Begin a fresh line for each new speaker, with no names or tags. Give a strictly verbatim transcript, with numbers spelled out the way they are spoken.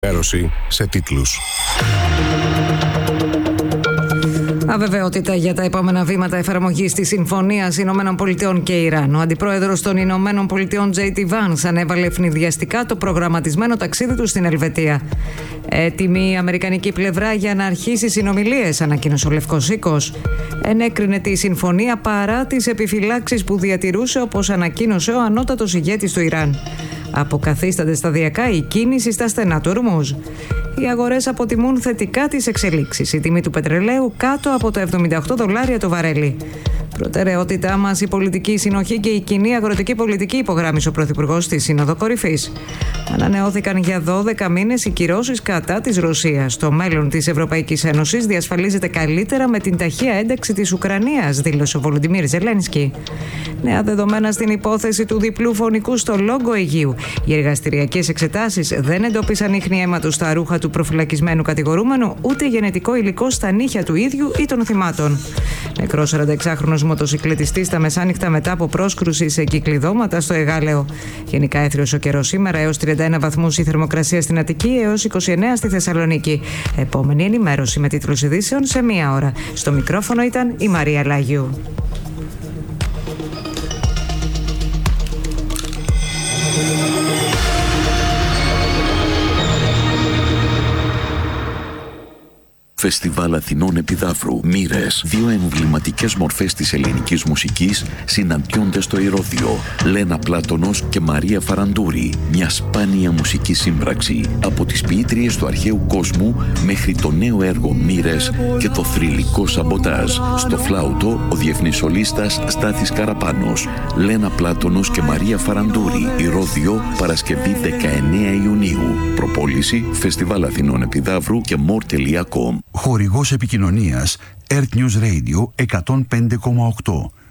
Έρωση σε τίτλους.
Αβεβαιότητα για τα επόμενα βήματα εφαρμογής της Συμφωνίας Ηνωμένων Πολιτειών και Ιράν. Ο αντιπρόεδρος των Ηνωμένων Πολιτειών τζέι ντι Vance ανέβαλε ευνηδιαστικά το προγραμματισμένο ταξίδι του στην Ελβετία. Έτοιμη η αμερικανική πλευρά για να αρχίσει συνομιλίες, ανακοίνωσε ο Λευκός Οίκος. Ενέκρινε τη συμφωνία παρά τις επιφυλάξεις που διατηρούσε, όπως ανακοίνωσε ο ανώτατος ηγέτης του Ιράν. Αποκαθίσταται σταδιακά η κίνηση στα στενά του Ορμούζ. Οι αγορές αποτιμούν θετικά τις εξελίξεις. Η τιμή του πετρελαίου κάτω από τα εβδομήντα οκτώ δολάρια το βαρέλι. Προτεραιότητά μας η πολιτική συνοχή και η κοινή αγροτική πολιτική, υπογράμμισε ο Πρωθυπουργός στη Σύνοδο Κορυφής. Ανανεώθηκαν για δώδεκα μήνες οι κυρώσεις κατά της Ρωσίας. Το μέλλον της Ευρωπαϊκής Ένωσης διασφαλίζεται καλύτερα με την ταχεία ένταξη της Ουκρανίας, δήλωσε ο Βολοντιμίρ Ζελένσκι. Νέα δεδομένα στην υπόθεση του διπλού φωνικού στο Λόγκο Αιγείου. Οι εργαστηριακές εξετάσεις δεν εντόπισαν ίχνη αίματος στα ρούχα του προφυλακισμένου κατηγορούμενου, ούτε γενετικό υλικό στα νύχια του ίδιου ή των θυμάτων. Νεκρός σαρανταεξάχρονος μοτοσυκλετιστής τα μεσάνυχτα μετά από πρόσκρουση σε κυκλειδώματα στο Εγάλεο. Γενικά έθριος ο καιρός σήμερα, έως τριάντα ένα βαθμούς η θερμοκρασία στην Αττική, έως είκοσι εννέα στη Θεσσαλονίκη. Επόμενη ενημέρωση με τίτλους ειδήσεων σε μία ώρα. Στο μικρόφωνο ήταν η Μαρία Λάγιου.
Φεστιβάλ Αθηνών Επιδαύρου. Μοίρες. Δύο εμβληματικές μορφές της ελληνικής μουσικής συναντιόνται στο Ηρώδειο. Λένα Πλάτωνος και Μαρία Φαραντούρη. Μια σπάνια μουσική σύμπραξη. Από τις ποιήτριες του αρχαίου κόσμου μέχρι το νέο έργο Μοίρες και το θρυλικό Σαμποτάζ. Στο φλάουτο ο διεθνής σολίστας Στάθης Καραπάνος. Λένα Πλάτωνος και Μαρία Φαραντούρη. Ηρώδειο, Παρασκευή δεκαεννέα Ιουνίου. Προπόληση Φεστιβάλ Αθηνών Επιδαύρου και more τελεία com.
Χορηγός επικοινωνίας Earth News Radio εκατόν πέντε κόμμα οκτώ.